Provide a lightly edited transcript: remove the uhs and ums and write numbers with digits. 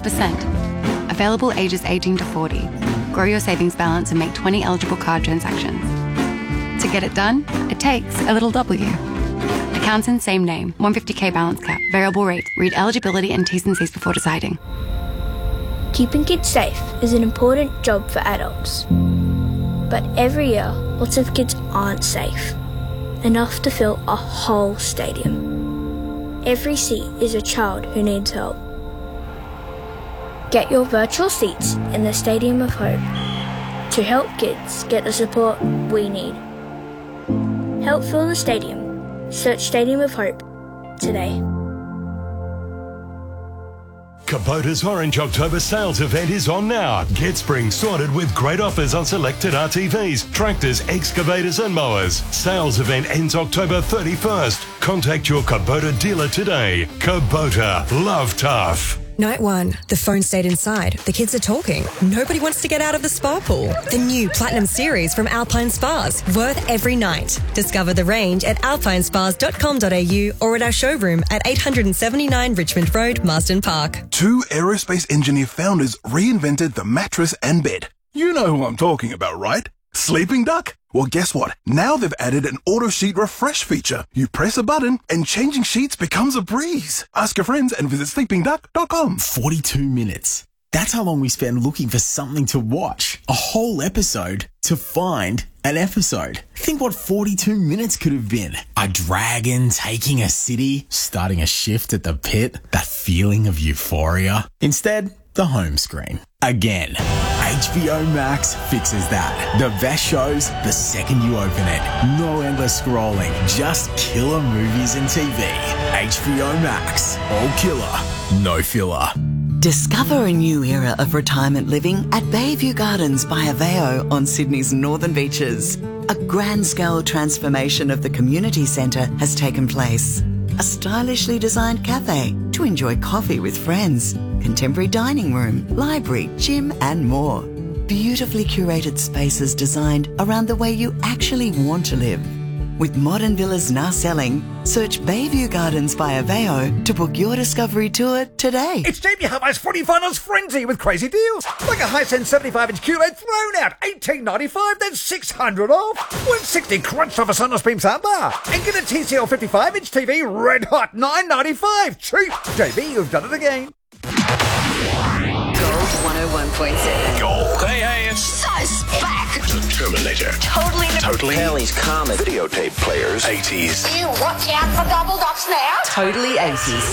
12%. Available ages 18 to 40. Grow your savings balance and make 20 eligible card transactions. To get it done, it takes a little W. Accounts in same name. 150k balance cap. Variable rate. Read eligibility and T's and C's before deciding. Keeping kids safe is an important job for adults. But every year, lots of kids aren't safe. Enough to fill a whole stadium. Every seat is a child who needs help. Get your virtual seats in the Stadium of Hope to help kids get the support we need. Help fill the stadium. Search Stadium of Hope today. Kubota's Orange October sales event is on now. Get spring sorted with great offers on selected RTVs, tractors, excavators and mowers. Sales event ends October 31st. Contact your Kubota dealer today. Kubota, love tough. Night 1. The phone stayed inside. The kids are talking. Nobody wants to get out of the spa pool. The new Platinum Series from Alpine Spas. Worth every night. Discover the range at alpinespas.com.au or at our showroom at 879 Richmond Road, Marsden Park. 2 aerospace engineer founders reinvented the mattress and bed. You know who I'm talking about, right? Sleeping Duck? Well, guess what? Now they've added an auto sheet refresh feature. You press a button and changing sheets becomes a breeze. Ask your friends and visit sleepingduck.com. 42 minutes. That's how long we spend looking for something to watch. A whole episode to find an episode. Think what 42 minutes could have been. A dragon taking a city, starting a shift at the pit, that feeling of euphoria. Instead, the home screen. Again. HBO Max fixes that. The best shows the second you open it. No endless scrolling, just killer movies and TV. HBO Max. All killer, no filler. Discover a new era of retirement living at Bayview Gardens by Aveo on Sydney's northern beaches. A grand-scale transformation of the community centre has taken place. A stylishly designed cafe to enjoy coffee with friends, contemporary dining room, library, gym and more. Beautifully curated spaces designed around the way you actually want to live. With modern villas now selling, search Bayview Gardens by Aveo to book your discovery tour today. It's Jamie Hubbar's Footy Finals Frenzy with crazy deals. Like a Hisense 75-inch QLED thrown out, $18.95, then $600 off. $160 crunched off a Sonos Beam soundbar. And get a TCL 55-inch TV red hot, $9.95. Cheap. JB, you've done it again. Gold 101.7. Gold. Hey, it's Sus back. The Terminator. Totally. Kelly's Comet. Videotape players. 80s. You watch out for gobbled ups now. Totally 80s.